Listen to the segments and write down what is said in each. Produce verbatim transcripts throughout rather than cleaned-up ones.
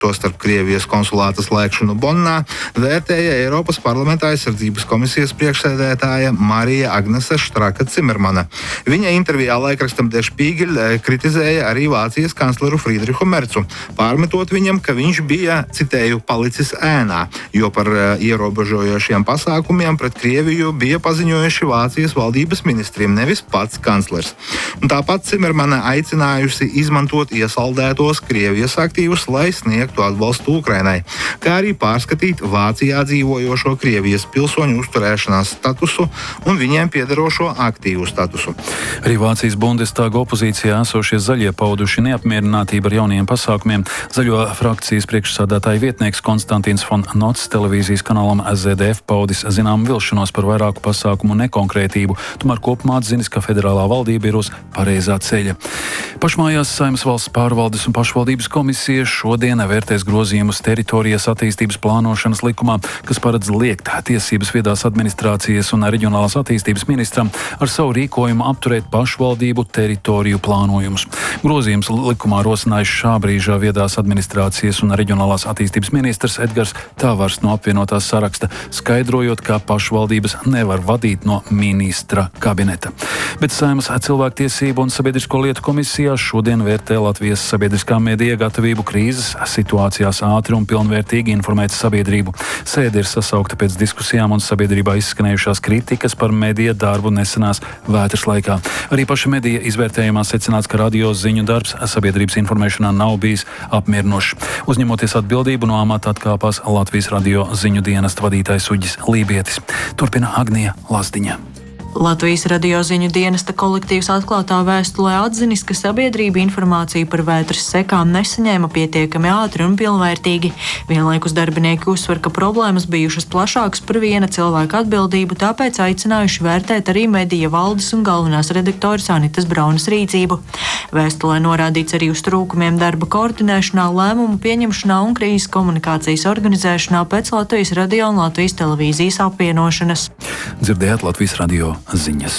tostarp Krievijas konsulāta slēgšanu Bonnā, vērtēja Eiropas parlamenta aizsardzības komisijas priekšsēdētāja Marija Agnese Štraka-Cimermana. Viņa intervijā laikrakstam Der Spiegel kritizēja arī Vācijas kancleru Friedrichu Mercu, pārmetot viņam, ka viņš bija, citēju, palicis ēnā, jo par ierobežojošiem pasākumiem pret Krieviju bija paziņojuši Vācijas valdības ministriem, nevis pats kanclers. Un tāpat Cimermana aicinājusi izmantot iesaldētos Krievijas aktīvus, lai sniegtu atbalstu Ukrainai, kā arī pārskatīt Vācijā dzīvojošo Krievijas pilsoņu uzturēšanās statusu un viņiem piederošo aktīvu statusu. Arī Vācijas Bundestāga opozīcijā esošie zaļie pauduši neapmierinātību ar jauniem pasākumiem. Zaļo frakcijas priekšsādātāja vietnieks Konstantīns von Nots televīzijas kanālam S Z D F paudis zinām vilšanos par vairāku pasākumu nekonkrētību, tomēr kopumā atzinis, ka federālā valdība ir uz pareizā ceļa. Pašmājās Saeimas valsts pārvaldes un pašvaldības komisija šodien vērtēs grozījumus teritorijas attīstības plānošanas likumā, kas paredz liekt tiesības viedās administrācijas un reģionālās attīstības ministram ar savu rīkojumu apturēt pašvaldību teritoriju plānojumus. Grozījums likumā rosinājis šā brīžā viedās administrācijas un reģionālās attīstības ministrs Edgars Tāvars no apvienotās saraksta, skaidrojot, ka pašvaldības nevar vadīt no ministra kabineta. Bet Saeimas cilvēktiesību un sabiedrisko lietu komisijā šodien vērtē Latvijas sabiedriskā medija gatavību krīzes situācijās ātri un pilnvērtīgi informēt sabiedrību. Sēde ir sasaukta pēc diskusijām un sabiedrībā izskanējušās kritikas par medija darbu nesenās vētras laikā. Arī paša medija izvērtējumā secināts, ka radio ziņu darbs sabiedrības informēšanā nav bijis apmierinošs. Uzņemoties atbildību, no amata atkāpās Latvijas radio ziņu dienesta vadītājs Uģis Lībietis. Turpina Agnija Lazdiņa. Latvijas radio ziņu dienesta kolektīvs atklātā vēstulē atzinis, ka sabiedrība informāciju par vētras sekām nesaņēma pietiekami ātri un pilnvērtīgi. Vienlaikus darbinieki uzsver, ka problēmas bijušas plašākas par viena cilvēka atbildību, tāpēc aicinājuši vērtēt arī medija valdes un galvenās redaktoras Anitas Braunas rīcību. Vēstulē norādīts arī uz trūkumiem darba koordinēšanā, lēmumu pieņemšanā un krīzes komunikācijas organizēšanā pēc Latvijas radio un Latvijas televīzijas apvienošanas. Dzirdējāt Latvijas radio ziņas.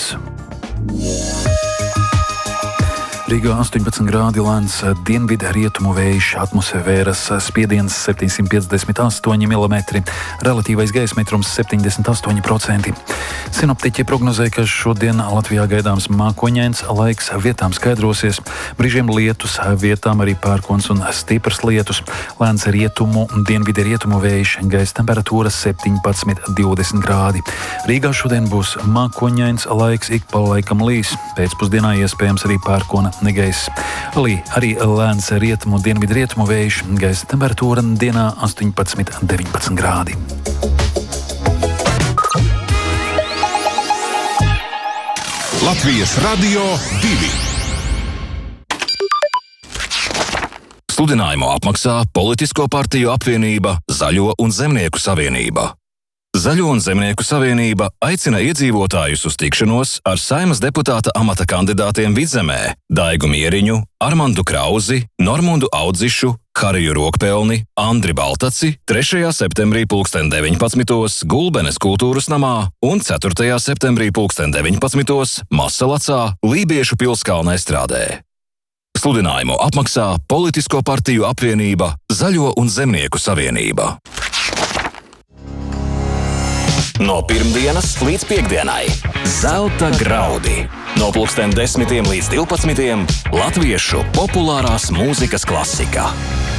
Rīgā astoņpadsmit grādi lēns dienvidu rietumu vējš, atmosfēras spiediens septiņsimt piecdesmit astoņi milimetri, relatīvais gaisa mitrums septiņdesmit astoņi procenti. Sinoptiķi prognozē, ka šodien Latvijā gaidāms mākoņains laiks, vietām skaidrosies, brīžiem lietus, vietām arī pērkons un stiprs lietus, lēns rietumu, dienvidu rietumu vējš, gaisa temperatūra septiņpadsmit divdesmit grādi. Rīgā šodien būs mākoņains laiks, ik pa laikam līs, pēcpusdienā iespējams arī pērkona negaiss. Arī, arī lēns rietumu, dienvidu rietumu vējš, gaisa temperatūra dienā astoņpadsmit deviņpadsmit grādi. Latvijas radio divi. Sludinājumu apmaksā Politisko partiju apvienība Zaļo un Zemnieku savienība. Zaļo un Zemnieku savienība aicina iedzīvotājus uz tikšanos ar Saeimas deputāta amata kandidātiem Vidzemē Daigu Mieriņu, Armandu Krauzi, Normundu Audzišu, Hariju Rokpelni, Andri Baltaci trešajā septembrī pulksten deviņpadsmitos Gulbenes kultūras namā un ceturtajā septembrī pulksten deviņpadsmitos Masalacā Lībiešu pilskalna estrādē. Sludinājumu apmaksā Politisko partiju apvienība Zaļo un Zemnieku savienība. No pirmdienas līdz piekdienai Zelta graudi. No pulksten desmitiem līdz divpadsmitiem latviešu populārās mūzikas klasika.